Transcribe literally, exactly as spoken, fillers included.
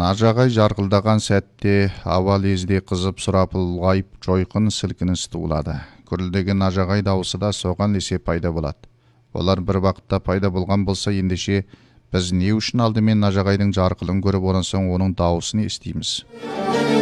Нажағай жарқылдаған сәтте аба лезде қызып сұрапыл ұлғайып жойқын сілкініс туылады. Гүрілдеген нажағай дауысы да соған ілесе пайда болады. Олар бір вақытта пайда болған болса, ендеше біз не үшін алдымен нажағайдың жарқылын көріп, онан соң оның дауысын естиміз?